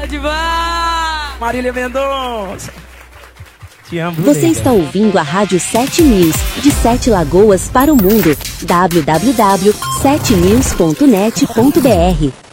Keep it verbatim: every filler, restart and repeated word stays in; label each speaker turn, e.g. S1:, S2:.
S1: Edvan! Marília Mendonça. Te amo,
S2: Você
S1: nega.
S2: está ouvindo a Rádio sete News, de Sete Lagoas para o mundo. w w w ponto sete news ponto net ponto b r